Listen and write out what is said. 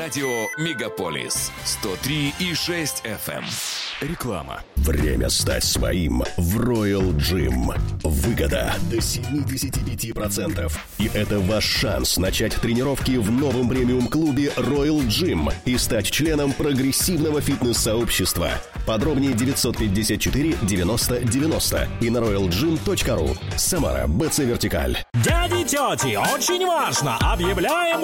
Радио Мегаполис 103,6 FM. Реклама. Время стать своим в Royal Gym. Выгода до 75%. И это ваш шанс начать тренировки в новом премиум-клубе Royal Gym и стать членом прогрессивного фитнес-сообщества. Подробнее 954 90 90 и на royalgym.ru. Самара, БЦ Вертикаль. Дяди, тети, очень важно! Объявляем